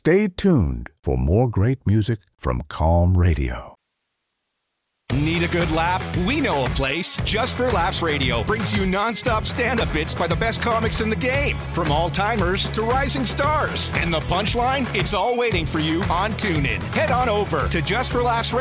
Stay tuned for more great music from Calm Radio. Need a good laugh? We know a place. Just for Laughs Radio brings you nonstop stand-up bits by the best comics in the game, from all-timers to rising stars. And the punchline? It's all waiting for you on TuneIn. Head on over to Just for Laughs